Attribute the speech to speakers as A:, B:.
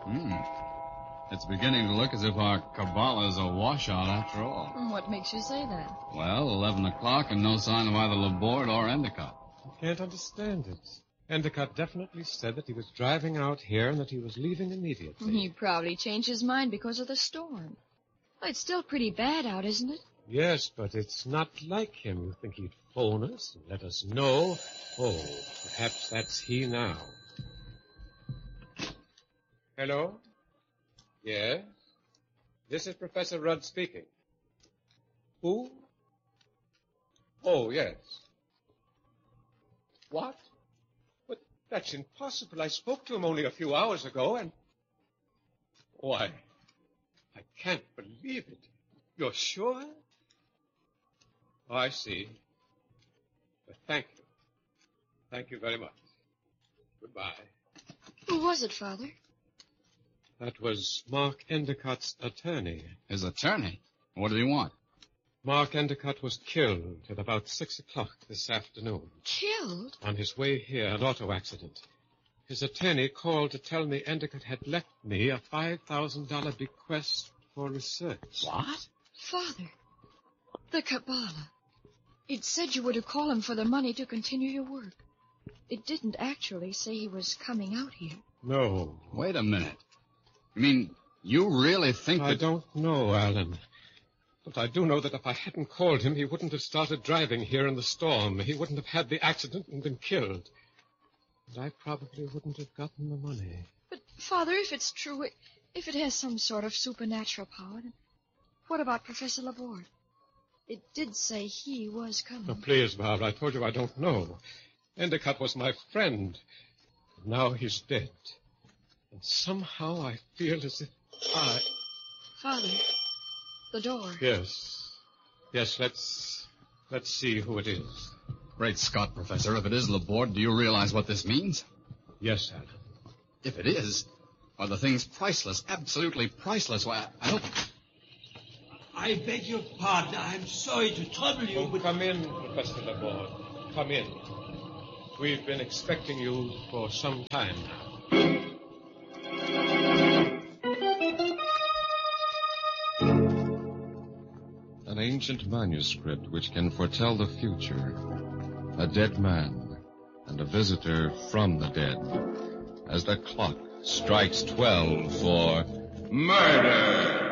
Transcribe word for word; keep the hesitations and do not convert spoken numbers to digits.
A: Hmm. It's beginning to look as if our Kabbalah is a washout after all.
B: What makes you say that?
A: Well, eleven o'clock and no sign of either Laborde or Endicott.
C: I can't understand it. Endicott definitely said that he was driving out here and that he was leaving immediately.
B: He probably changed his mind because of the storm. Well, it's still pretty bad out, isn't it?
C: Yes, but it's not like him. You think he'd phone us and let us know? Oh, perhaps that's he now. Hello? Yes? This is Professor Rudd speaking. Who? Oh, yes. What? But that's impossible. I spoke to him only a few hours ago, and... Why, I can't believe it. You're sure? Oh, I see. But thank you. Thank you very much. Goodbye.
B: Who was it, Father?
C: That was Mark Endicott's attorney.
A: His attorney? What did he want?
C: Mark Endicott was killed at about six o'clock this afternoon.
B: Killed?
C: On his way here, an auto accident. His attorney called to tell me Endicott had left me a five thousand dollars bequest for research.
A: What?
B: Father, the Kabbalah. It said you were to call him for the money to continue your work. It didn't actually say he was coming out here.
C: No.
A: Wait a minute. You mean you really think
C: I
A: that...
C: don't know, Alan. But I do know that if I hadn't called him, he wouldn't have started driving here in the storm. He wouldn't have had the accident and been killed. And I probably wouldn't have gotten the money.
B: But, Father, if it's true, if it has some sort of supernatural power, then what about Professor Laborde? It did say he was coming.
C: Oh, please, Barbara, I told you I don't know. Endicott was my friend. And now he's dead. And somehow I feel as if I...
B: Father, the door.
C: Yes. Yes, let's... let's see who it is.
A: Great Scott, Professor, if it is Laborde, do you realize what this means?
C: Yes, Alan.
A: If it is, well, the thing's priceless, absolutely priceless. Why, I don't...
D: I beg your pardon. I'm sorry to trouble you,
C: Oh,
D: but...
C: come in, Professor Laborde. Come in. We've been expecting you for some time now.
E: An ancient manuscript which can foretell the future. A dead man and a visitor from the dead. As the clock strikes twelve for murder.